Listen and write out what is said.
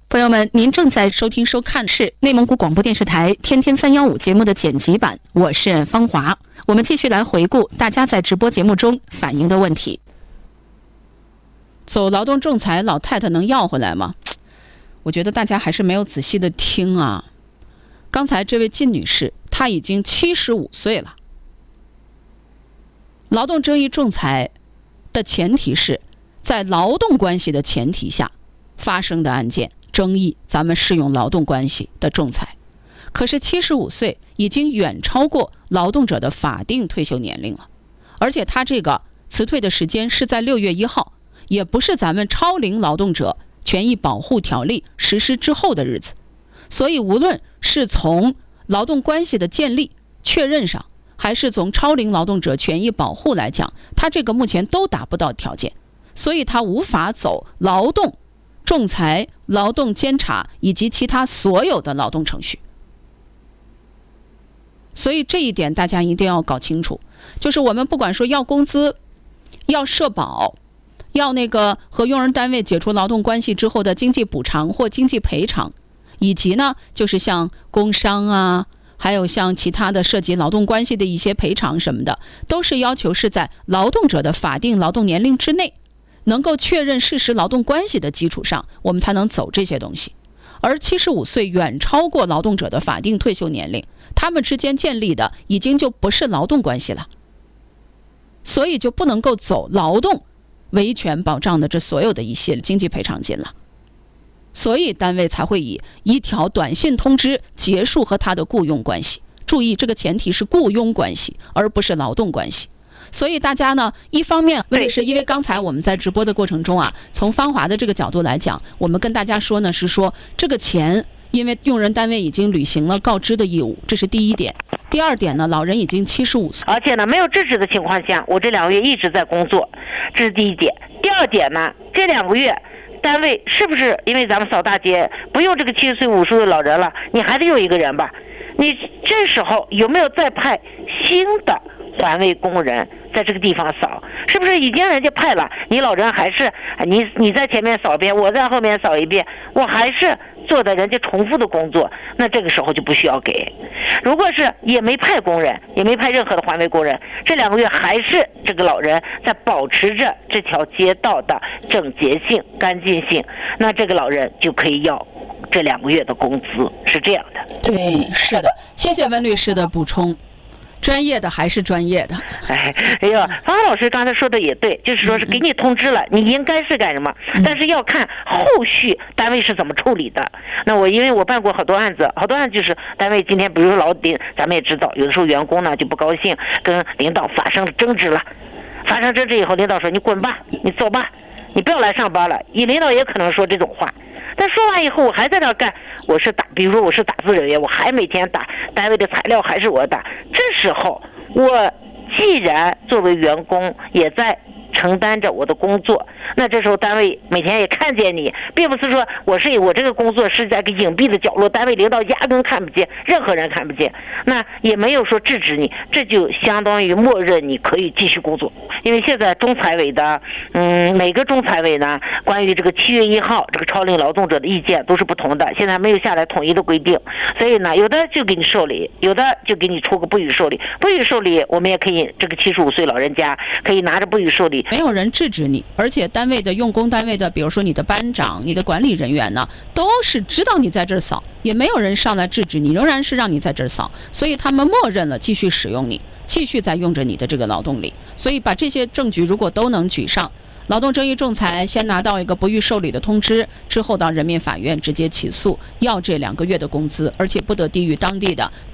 朋友们，您正在收听收看是内蒙古广播电视台天天315节目的剪辑版，我是方华。我们继续来回顾大家在直播节目中反映的问题。走劳动仲裁，老太太能要回来吗？我觉得大家还是没有仔细的听啊。刚才这位靳女士，她已经75岁了。劳动争议仲裁的前提是在劳动关系的前提下发生的案件争议，咱们适用劳动关系的仲裁。可是75岁已经远超过劳动者的法定退休年龄了，而且他这个辞退的时间是在6月1号，也不是咱们超龄劳动者权益保护条例实施之后的日子。所以无论是从劳动关系的建立确认上，还是从超龄劳动者权益保护来讲，他这个目前都达不到条件，所以他无法走劳动仲裁、劳动监察以及其他所有的劳动程序。所以这一点大家一定要搞清楚，就是我们不管说要工资、要社保、要那个和用人单位解除劳动关系之后的经济补偿或经济赔偿，以及呢就是像工伤啊，还有像其他的涉及劳动关系的一些赔偿什么的，都是要求是在劳动者的法定劳动年龄之内，能够确认事实劳动关系的基础上，我们才能走这些东西。而75岁远超过劳动者的法定退休年龄，他们之间建立的已经就不是劳动关系了，所以就不能够走劳动维权保障的这所有的一系列经济赔偿金了。所以单位才会以一条短信通知结束和他的雇佣关系。注意，这个前提是雇佣关系，而不是劳动关系。所以大家呢，一方面问题是因为刚才我们在直播的过程中啊，从芳华的这个角度来讲，我们跟大家说呢，是说这个钱因为用人单位已经履行了告知的义务，这是第一点。第二点呢，老人已经75岁， 而且呢没有制止的情况下，我这2个月一直在工作，这是第一点。第二点呢，这2个月单位是不是因为咱们扫大街不用这个70岁50岁的老人了，你还得有一个人吧？你这时候有没有再派新的环卫工人在这个地方扫？是不是已经人家派了，你老人还是你在前面扫一遍，我在后面扫一遍，我还是做的人家重复的工作，那这个时候就不需要给。如果是也没派工人，也没派任何的环卫工人，这2个月还是这个老人在保持着这条街道的整洁性、干净性，那这个老人就可以要这2个月的工资，是这样的。 对，是的，谢谢温律师的补充。专业的还是专业的。 哎呀，方老师刚才说的也对，就是说是给你通知了，你应该是干什么，但是要看后续单位是怎么处理的。那因为我办过好多案子，就是单位今天比如说咱们也知道，有的时候员工呢就不高兴，跟领导发生了争执了，发生争执以后，领导说你滚吧，你走吧，你不要来上班了。领导也可能说这种话。但说完以后，我还在那干，比如说我是打字人员，我还每天打单位的材料，还是我打。这时候我既然作为员工也在承担着我的工作，那这时候单位每天也看见你，并不是说我这个工作是在个隐蔽的角落，单位领导压根看不见，任何人看不见，那也没有说制止你，这就相当于默认你可以继续工作。因为现在中财委的每个中财委呢，关于这个7月1号这个超龄劳动者的意见都是不同的，现在没有下来统一的规定，所以呢有的就给你受理，有的就给你出个不予受理。不予受理，我们也可以这个75岁老人家可以拿着不予受理， 没有人制止你，而且单位的用工单位的，比如说你的班长、你的管理人员呢，都是知道你在这儿扫，也没有人上来制止你，仍然是让你在这儿扫，所以他们默认了继续使用你，继续在用着你的这个劳动力。所以把这些证据如果都能举上，劳动争议仲裁先拿到一个不予受理的通知，之后到人民法院直接起诉，要这2个月的工资，而且不得低于当地的